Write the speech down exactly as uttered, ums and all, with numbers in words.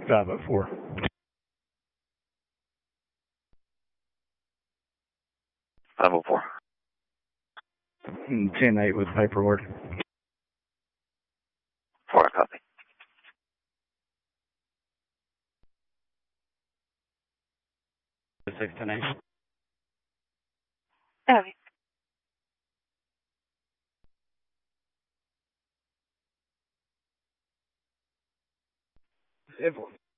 five oh four. five oh four. ten eight with paperwork. Four, I copy. six ten eight. Okay. If